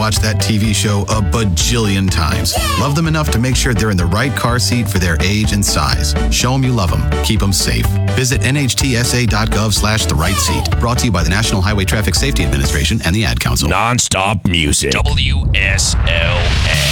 watched that TV show a bajillion times. Love them enough to make sure they're in the right car seat for their age and size. Show them you love them. Keep them safe. Visit nhtsa.gov/the right seat. Brought to you by the National Highway Traffic Safety Administration and the Ad Council. Non-stop music. WSLA.